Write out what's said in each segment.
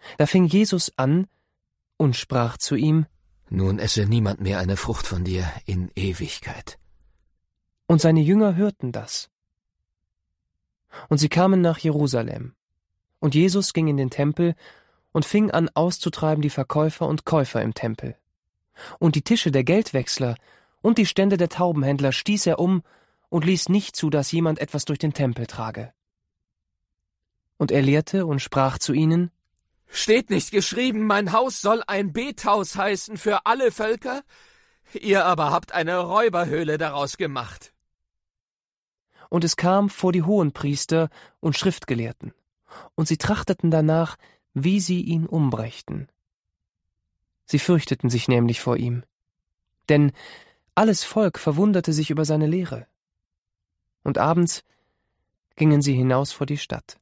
Da fing Jesus an und sprach zu ihm: Nun esse niemand mehr eine Frucht von dir in Ewigkeit. Und seine Jünger hörten das. Und sie kamen nach Jerusalem. Und Jesus ging in den Tempel und fing an auszutreiben die Verkäufer und Käufer im Tempel. Und die Tische der Geldwechsler und die Stände der Taubenhändler stieß er um und ließ nicht zu, dass jemand etwas durch den Tempel trage. Und er lehrte und sprach zu ihnen: Steht nicht geschrieben, mein Haus soll ein Bethaus heißen für alle Völker? Ihr aber habt eine Räuberhöhle daraus gemacht. Und es kam vor die Hohenpriester und Schriftgelehrten, und sie trachteten danach, wie sie ihn umbrächten. Sie fürchteten sich nämlich vor ihm, denn alles Volk verwunderte sich über seine Lehre. Und abends gingen sie hinaus vor die Stadt.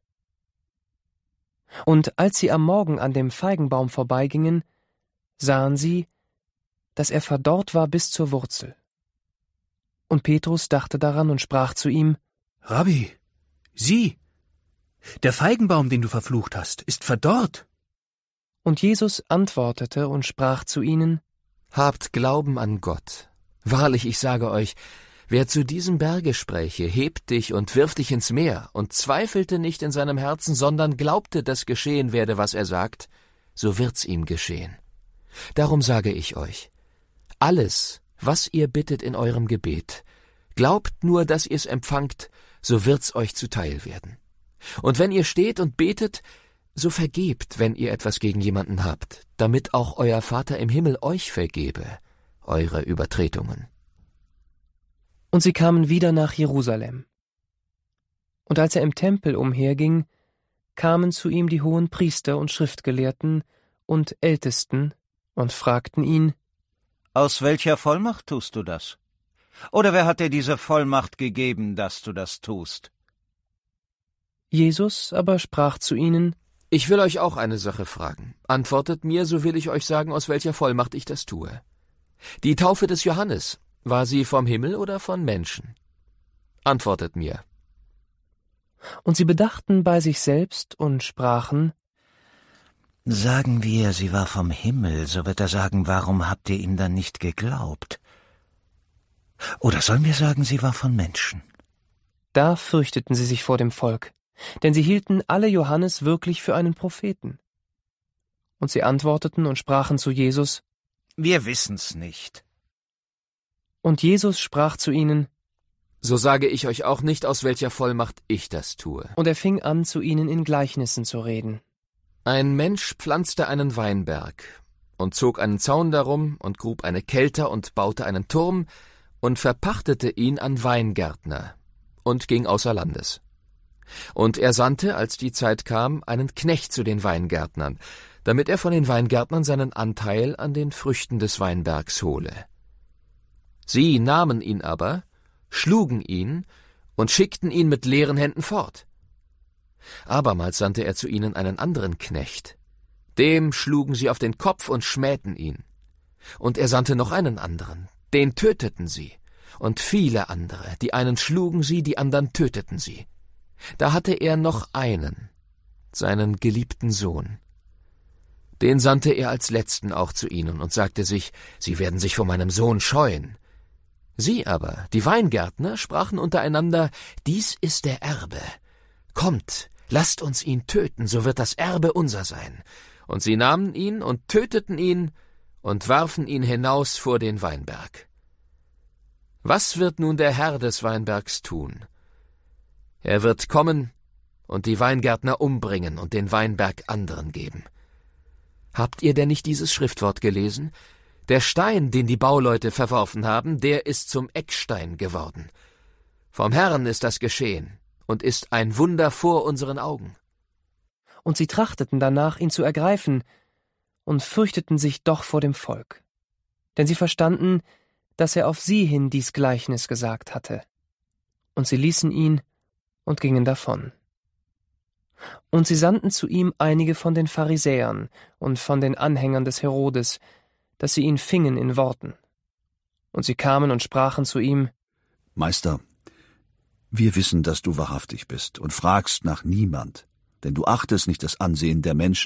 Und als sie am Morgen an dem Feigenbaum vorbeigingen, sahen sie, dass er verdorrt war bis zur Wurzel. Und Petrus dachte daran und sprach zu ihm: Rabbi, sieh, der Feigenbaum, den du verflucht hast, ist verdorrt. Und Jesus antwortete und sprach zu ihnen: Habt Glauben an Gott. Wahrlich, ich sage euch, wer zu diesem Berge spräche, hebt dich und wirf dich ins Meer, und zweifelte nicht in seinem Herzen, sondern glaubte, dass geschehen werde, was er sagt, so wird's ihm geschehen. Darum sage ich euch, alles, was ihr bittet in eurem Gebet, glaubt nur, dass ihr's empfangt, so wird's euch zuteil werden. Und wenn ihr steht und betet, so vergebt, wenn ihr etwas gegen jemanden habt, damit auch euer Vater im Himmel euch vergebe, eure Übertretungen. Und sie kamen wieder nach Jerusalem. Und als er im Tempel umherging, kamen zu ihm die Hohenpriester und Schriftgelehrten und Ältesten und fragten ihn: Aus welcher Vollmacht tust du das? Oder wer hat dir diese Vollmacht gegeben, dass du das tust? Jesus aber sprach zu ihnen: Ich will euch auch eine Sache fragen. Antwortet mir, so will ich euch sagen, aus welcher Vollmacht ich das tue. Die Taufe des Johannes, war sie vom Himmel oder von Menschen? Antwortet mir. Und sie bedachten bei sich selbst und sprachen: Sagen wir, sie war vom Himmel, so wird er sagen, warum habt ihr ihm dann nicht geglaubt? Oder sollen wir sagen, sie war von Menschen? Da fürchteten sie sich vor dem Volk, denn sie hielten alle Johannes wirklich für einen Propheten. Und sie antworteten und sprachen zu Jesus: Wir wissen's nicht. Und Jesus sprach zu ihnen: So sage ich euch auch nicht, aus welcher Vollmacht ich das tue. Und er fing an, zu ihnen in Gleichnissen zu reden. Ein Mensch pflanzte einen Weinberg und zog einen Zaun darum und grub eine Kelter und baute einen Turm und verpachtete ihn an Weingärtner und ging außer Landes. Und er sandte, als die Zeit kam, einen Knecht zu den Weingärtnern, damit er von den Weingärtnern seinen Anteil an den Früchten des Weinbergs hole. Sie nahmen ihn aber, schlugen ihn und schickten ihn mit leeren Händen fort. Abermals sandte er zu ihnen einen anderen Knecht. Dem schlugen sie auf den Kopf und schmähten ihn. Und er sandte noch einen anderen, den töteten sie. Und viele andere, die einen schlugen sie, die anderen töteten sie. Da hatte er noch einen, seinen geliebten Sohn. Den sandte er als Letzten auch zu ihnen und sagte sich, sie werden sich vor meinem Sohn scheuen. Sie aber, die Weingärtner, sprachen untereinander, dies ist der Erbe. Kommt, lasst uns ihn töten, so wird das Erbe unser sein. Und sie nahmen ihn und töteten ihn und warfen ihn hinaus vor den Weinberg. Was wird nun der Herr des Weinbergs tun? Er wird kommen und die Weingärtner umbringen und den Weinberg anderen geben. Habt ihr denn nicht dieses Schriftwort gelesen? Der Stein, den die Bauleute verworfen haben, der ist zum Eckstein geworden. Vom Herrn ist das geschehen und ist ein Wunder vor unseren Augen. Und sie trachteten danach, ihn zu ergreifen, und fürchteten sich doch vor dem Volk. Denn sie verstanden, dass er auf sie hin dies Gleichnis gesagt hatte. Und sie ließen ihn und gingen davon. Und sie sandten zu ihm einige von den Pharisäern und von den Anhängern des Herodes, dass sie ihn fingen in Worten. Und sie kamen und sprachen zu ihm: Meister, wir wissen, dass du wahrhaftig bist und fragst nach niemand, denn du achtest nicht das Ansehen der Menschen,